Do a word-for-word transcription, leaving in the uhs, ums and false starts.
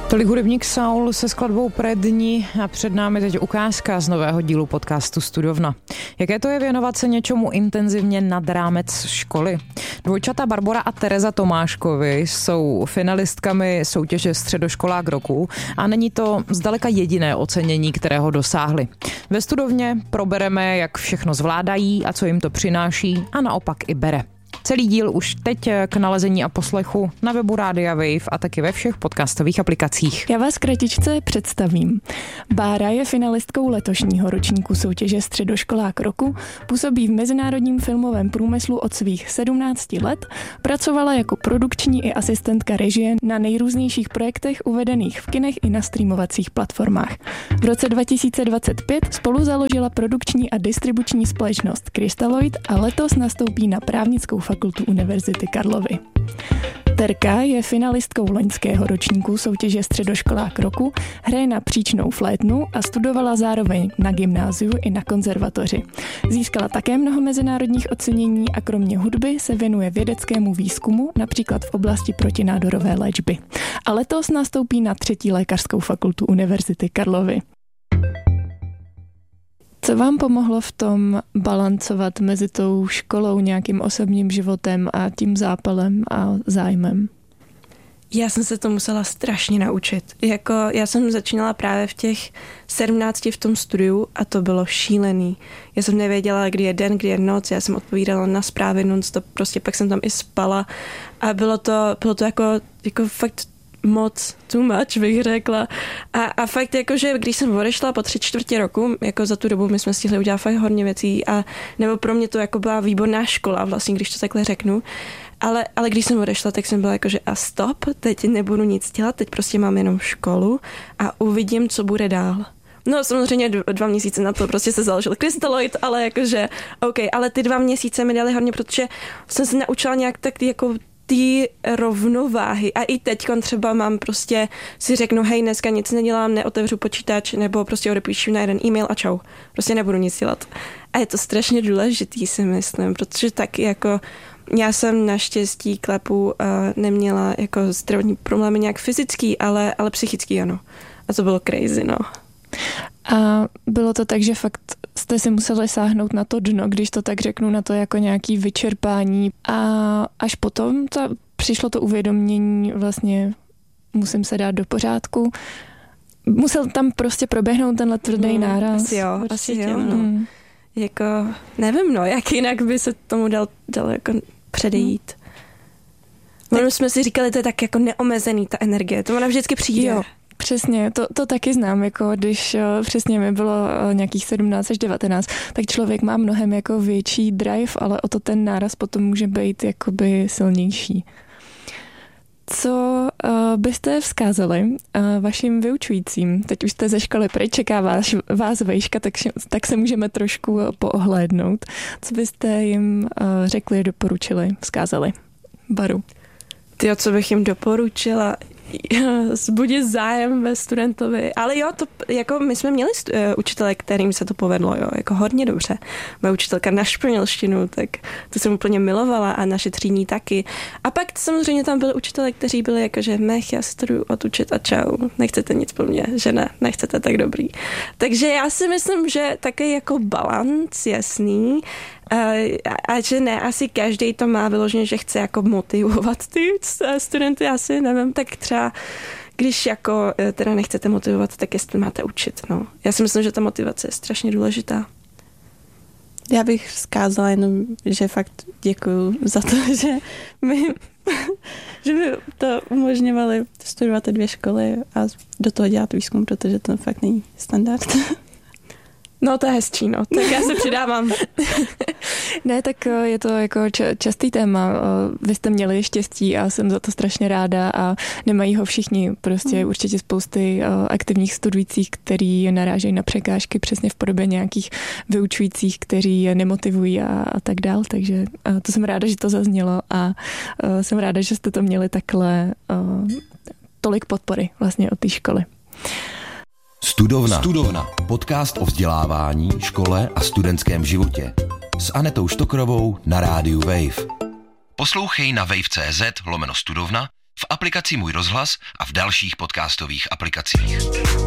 Tolik hudebník Saul se skladbou Predni a před námi teď ukázka z nového dílu podcastu Studovna. Jaké to je věnovat se něčemu intenzivně nad rámec školy? Dvojčata Barbora a Tereza Tomáškovi jsou finalistkami soutěže Středoškolák roku a není to zdaleka jediné ocenění, kterého dosáhly. Ve Studovně probereme, jak všechno zvládají a co jim to přináší a naopak i bere. Celý díl už teď k nalezení a poslechu na webu Rádia Wave a taky ve všech podcastových aplikacích. Já vás kratičce představím. Bára je finalistkou letošního ročníku soutěže Středoškolák roku, působí v mezinárodním filmovém průmyslu od svých sedmnácti let, pracovala jako produkční i asistentka režie na nejrůznějších projektech uvedených v kinech i na streamovacích platformách. V roce dva tisíce dvacet pět spolu založila produkční a distribuční společnost Crystalloid a letos nastoupí na právnickou fakultu Univerzity Karlovy. Terka je finalistkou loňského ročníku soutěže Středoškolák roku, hraje na příčnou flétnu a studovala zároveň na gymnáziu i na konzervatoři. Získala také mnoho mezinárodních ocenění a kromě hudby se věnuje vědeckému výzkumu, například v oblasti protinádorové léčby. A letos nastoupí na třetí lékařskou fakultu Univerzity Karlovy. Co vám pomohlo v tom balancovat mezi tou školou, nějakým osobním životem a tím zápalem a zájmem? Já jsem se to musela strašně naučit. Jako, já jsem začínala právě v těch sedmnácti v tom studiu a to bylo šílený. Já jsem nevěděla, kdy je den, kdy je noc, já jsem odpovídala na zprávy non-stop, prostě pak jsem tam i spala a bylo to, bylo to jako, jako fakt moc, too much, bych řekla. A, a fakt jako, že když jsem odešla po tři čtvrtě roku, jako za tu dobu my jsme stihli udělat fakt hodně věcí a nebo pro mě to jako byla výborná škola, vlastně, když to takhle řeknu. Ale, ale když jsem odešla, tak jsem byla jako, že a stop, teď nebudu nic dělat, teď prostě mám jenom školu a uvidím, co bude dál. No samozřejmě dva měsíce na to prostě se založil Crystalloid, ale jakože, OK, ale ty dva měsíce mi dali hodně, protože jsem se naučila nějak tak jako ty rovnováhy a i teď třeba mám prostě si řeknu, hej, dneska nic nedělám, neotevřu počítač nebo prostě odepíšu na jeden e-mail a čau. Prostě nebudu nic dělat. A je to strašně důležitý, si myslím, protože taky jako já jsem naštěstí klepu uh, neměla jako zdravotní problémy nějak fyzický, ale, ale psychický ano. A to bylo crazy, no. A bylo to tak, že fakt jste si museli sáhnout na to dno, když to tak řeknu, na to jako nějaký vyčerpání a až potom ta, přišlo to uvědomění, vlastně musím se dát do pořádku. Musel tam prostě proběhnout tenhle tvrdý hmm, náraz. Asi jo, asi jo, no. Hmm. Jako, nevím, no, jak jinak by se tomu dal, dal jako předejít. Hmm. Tak jsme si říkali, to je tak jako neomezený, ta energie, to ona vždycky přijde. Jo. Přesně, to, to taky znám, jako když přesně mi bylo nějakých sedmnáct až devatenáct, tak člověk má mnohem jako větší drive, ale o to ten náraz potom může být jakoby silnější. Co uh, byste vzkázali uh, vašim vyučujícím? Teď už jste ze školy pryč, čeká vás, vás vejška, tak, tak se můžeme trošku poohlédnout. Co byste jim uh, řekli, doporučili, vzkázali? Baru. Tyjo, co bych jim doporučila? Zbudit zájem ve studentovi. Ale jo, to, jako my jsme měli stu, uh, učitele, kterým se to povedlo, jo, jako hodně dobře. Moje učitelka na španělštinu, tak to jsem úplně milovala a naše třídní taky. A pak samozřejmě tam byli učitelé, kteří byli jako, že mech, já se to jdu odučit a čau, nechcete nic po mně, že ne, nechcete, tak dobrý. Takže já si myslím, že taky jako balanc jasný, a, a že ne, asi každý to má vyloženě, že chce jako motivovat ty studenty, asi nevím, tak třeba když jako teda nechcete motivovat, tak jestli máte učit, no. Já si myslím, že ta motivace je strašně důležitá. Já bych vzkázala jenom, že fakt děkuju za to, že mi, že mi to umožňovali studovat ty dvě školy a do toho dělat výzkum, protože to fakt není standard. No to je hezčí, no. Tak já se přidávám. Ne, tak je to jako častý téma. Vy jste měli štěstí a jsem za to strašně ráda a nemají ho všichni. Prostě mm. určitě spousty aktivních studujících, který narážejí na překážky přesně v podobě nějakých vyučujících, kteří je nemotivují a, a tak dál. Takže to jsem ráda, že to zaznělo a jsem ráda, že jste to měli takhle tolik podpory vlastně od té školy. Studovna. Studovna. Podcast o vzdělávání, škole a studentském životě. S Anetou Štokrovou na rádiu Wave. Poslouchej na wave tečka cz lomeno studovna v aplikaci Můj rozhlas a v dalších podcastových aplikacích.